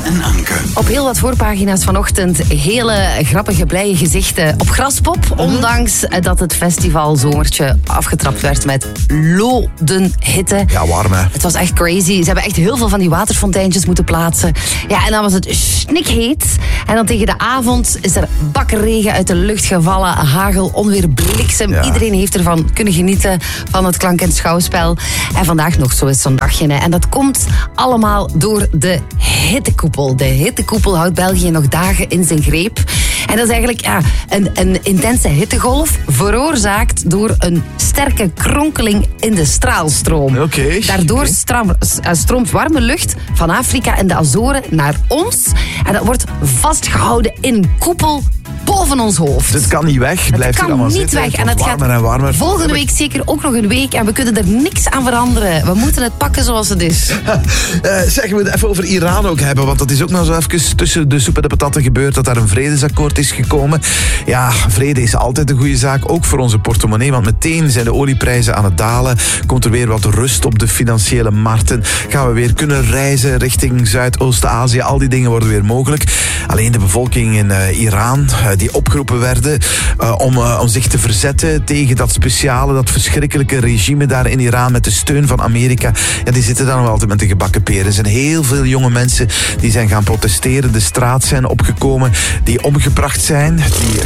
en Anke. Op heel wat voorpagina's vanochtend hele grappige, blije gezichten op Graspop. Ondanks dat het festival zomertje afgetrapt werd met lodenhitte. Ja, warm hè. Het was echt crazy. Ze hebben echt heel veel van die waterfonteintjes moeten plaatsen. Ja, en dan was het snikheet. En dan tegen de avond is er bakkenregen uit de lucht gevallen. Hagel, onweer, bliksem. Ja. Iedereen heeft ervan kunnen genieten van het klank- en schouwspel. En vandaag nog zo is zo'n dagje. Hè. En dat komt allemaal door de hittekoepel. De hittekoepel houdt België nog dagen in zijn greep. En dat is eigenlijk een intense hittegolf, veroorzaakt door een sterke kronkeling in de straalstroom. Oké. Daardoor stroomt warme lucht van Afrika en de Azoren naar ons. En dat wordt vastgehouden in een koepel boven ons hoofd. Het kan niet weg. Blijft hier allemaal niet zitten. weg. Het En het wordt gaat warmer en warmer. volgende week zeker ook nog een week. En we kunnen er niks aan veranderen. We moeten het pakken zoals het is. Zeggen we het even over Iran ook hebben. Want dat is ook nog zo even tussen de soep en de patatten gebeurd. Dat daar een vredesakkoord is gekomen. Ja, vrede is altijd een goede zaak. Ook voor onze portemonnee. Want meteen zijn de olieprijzen aan het dalen. Komt er weer wat rust op de financiële markten. Gaan we weer kunnen reizen richting Zuidoost-Azië. Al die dingen worden weer mogelijk. Alleen de bevolking in Iran, die opgeroepen werden om zich te verzetten tegen dat speciale, dat verschrikkelijke regime daar in Iran met de steun van Amerika. Ja, die zitten dan nog altijd met de gebakken peren. Er zijn heel veel jonge mensen die zijn gaan protesteren, de straat zijn opgekomen, die omgebracht zijn.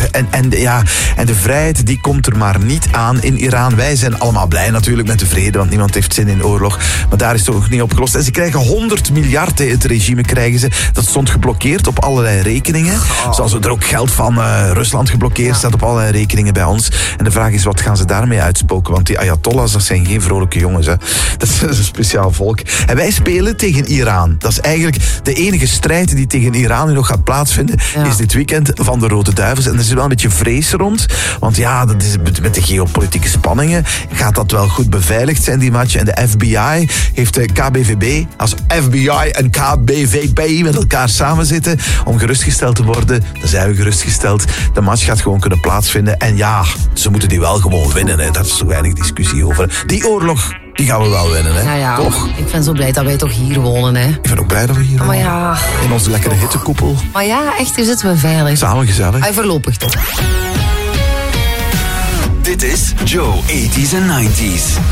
En de vrijheid, die komt er maar niet aan in Iran. Wij zijn allemaal blij natuurlijk met de vrede, want niemand heeft zin in oorlog. Maar daar is het toch niet opgelost. En ze krijgen 100 miljard, het regime krijgen ze. Dat stond geblokkeerd op allerlei rekeningen. Zoals er ook geld van Rusland geblokkeerd staat op allerlei rekeningen bij ons. En de vraag is, wat gaan ze daarmee uitspoken? Want die Ayatollahs, dat zijn geen vrolijke jongens. Hè. Dat is een speciaal volk. En wij spelen tegen Iran. Dat is eigenlijk de enige strijd die tegen Iran nu nog gaat plaatsvinden. Ja. Is dit weekend van de Rode Duivels. En er is wel een beetje vrees rond. Want ja, dat is met de geopolitieke spanningen gaat dat wel goed beveiligd zijn, die match. En de FBI heeft de KBVB, als FBI en KBVB met elkaar samenzitten om gerustgesteld te worden. Dan zijn we gerustgesteld. De match gaat gewoon kunnen plaatsvinden. En ja, ze moeten die wel gewoon winnen. Hè. Daar is toch weinig discussie over. Die oorlog, die gaan we wel winnen. Hè. Ja. Toch? Ik ben zo blij dat wij toch hier wonen. Hè. Ik ben ook blij dat we hier wonen. Maar ja. In onze lekkere hittekoepel. Maar ja, echt, hier zitten we veilig. Samen gezellig. Voorlopig toch. Dit is Joe 80s en 90s.